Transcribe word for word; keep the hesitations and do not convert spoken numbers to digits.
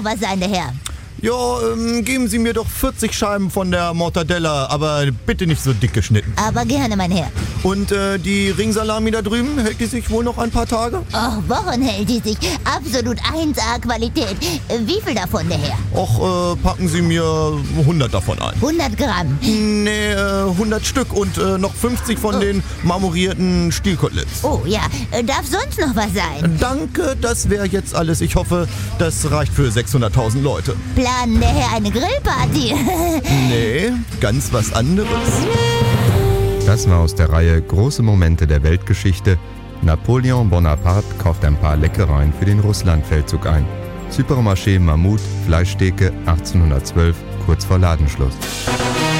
noch was sein, der Herr? Ja, ähm, geben Sie mir doch vierzig Scheiben von der Mortadella, aber bitte nicht so dick geschnitten. Aber gerne, mein Herr. Und äh, die Ringsalami da drüben, hält die sich wohl noch ein paar Tage? Oh, Wochen hält die sich. Absolut eins A Qualität. Wie viel davon, der Herr? Och, äh, packen Sie mir hundert davon ein. hundert Gramm. Nee, äh, hundert Stück und äh, noch fünfzig von Oh. den marmorierten Stielkoteletts. Oh ja, darf sonst noch was sein? Danke, das wäre jetzt alles. Ich hoffe, das reicht für sechshunderttausend Leute. Planen der Herr eine Grillparty? Nee, ganz was anderes. Das war aus der Reihe Große Momente der Weltgeschichte. Napoleon Bonaparte kauft ein paar Leckereien für den Russlandfeldzug ein. Supermarché Mammut, Fleischtheke achtzehnhundertzwölf, kurz vor Ladenschluss.